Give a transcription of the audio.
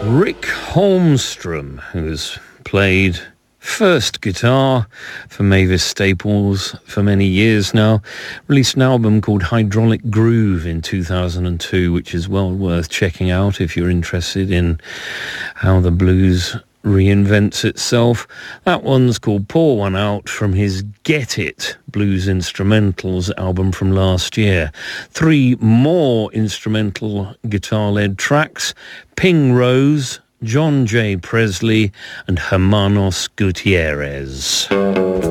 Rick Holmstrom, who's played first guitar for Mavis Staples for many years now, released an album called Hydraulic Groove in 2002, which is well worth checking out if you're interested in how the blues reinvents itself. That one's called Pour One Out from his Get It Blues Instrumentals album from last year. 3 more instrumental guitar-led tracks: Ping Rose, John J. Presley and Hermanos Gutierrez.